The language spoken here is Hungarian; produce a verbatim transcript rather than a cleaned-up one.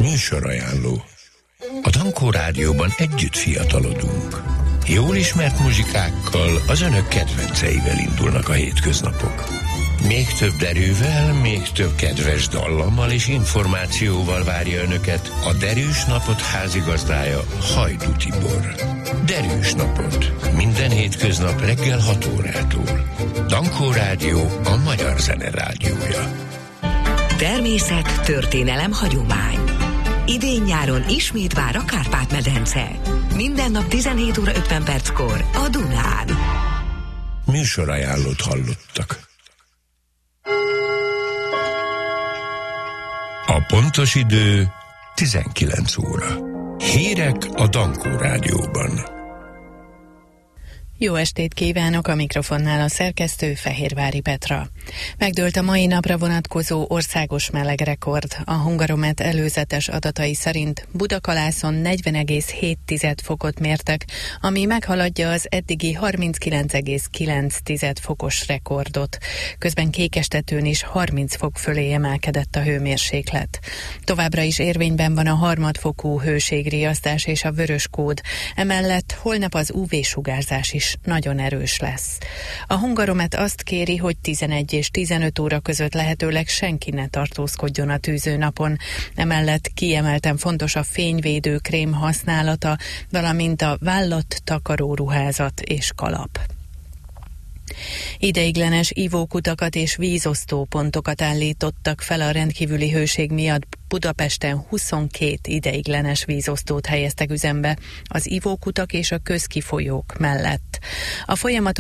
Műsorajánló. A Dankó Rádióban együtt fiatalodunk. Jól ismert muzsikákkal, az önök kedvenceivel indulnak a hétköznapok. Még több derűvel, még több kedves dallammal és információval várja önöket a Derűs Napot házigazdája, Hajdú Tibor. Derűs Napot. Minden hétköznap reggel hat órától. Dankó Rádió, a magyar zene rádiója. Természet, történelem, hagyomány. Idén-nyáron ismét vár a Kárpát-medence. Minden nap tizenhét óra ötven perckor a Dunán. Műsorajánlót hallottak. A pontos idő tizenkilenc óra. Hírek a Dankó Rádióban. Jó estét kívánok, a mikrofonnál a szerkesztő Fehérvári Petra. Megdőlt a mai napra vonatkozó országos melegrekord. A Hungaromet előzetes adatai szerint Budakalászon negyven egész hét fokot mértek, ami meghaladja az eddigi harminckilenc egész kilenc fokos rekordot. Közben Kékestetőn is harminc fok fölé emelkedett a hőmérséklet. Továbbra is érvényben van a harmadfokú hőségriasztás és a vörös kód. Emellett holnap az ú vé-sugárzás is nagyon erős lesz. A Hungaromet azt kéri, hogy tizenegy és tizenöt óra között lehetőleg senki ne tartózkodjon a tűzőnapon. Emellett kiemelten fontos a fényvédő krém használata, valamint a vállott takaróruházat és kalap. Ideiglenes ivókutakat és vízosztó pontokat állítottak fel a rendkívüli hőség miatt. Budapesten huszonkét ideiglenes vízosztót helyeztek üzembe az ivókutak és a közkifolyók mellett. A folyamatos